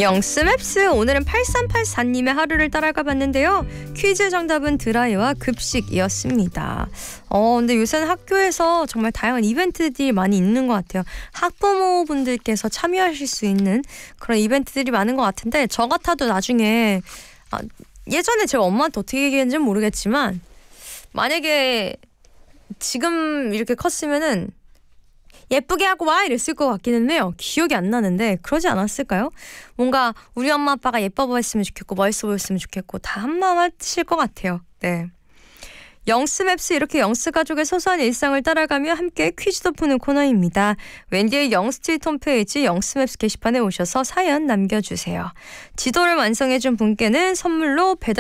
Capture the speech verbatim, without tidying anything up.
영스맵스, 오늘은 팔삼팔사님의 하루를 따라가 봤는데요. 퀴즈 정답은 드라이와 급식이었습니다. 어 근데 요새는 학교에서 정말 다양한 이벤트들이 많이 있는 것 같아요. 학부모분들께서 참여하실 수 있는 그런 이벤트들이 많은 것 같은데, 저 같아도 나중에 아, 예전에 제가 엄마한테 어떻게 얘기했는지는 모르겠지만, 만약에 지금 이렇게 컸으면은 예쁘게 하고 와 이랬을 것 같기는 해요. 기억이 안 나는데 그러지 않았을까요? 뭔가 우리 엄마 아빠가 예뻐 보였으면 좋겠고 멋있어 보였으면 좋겠고 다 한마음 하실 것 같아요. 네. 영스맵스, 이렇게 영스 가족의 소소한 일상을 따라가며 함께 퀴즈도 푸는 코너입니다. 웬디의 영스트리트 홈페이지 영스맵스 게시판에 오셔서 사연 남겨주세요. 지도를 완성해준 분께는 선물로 배달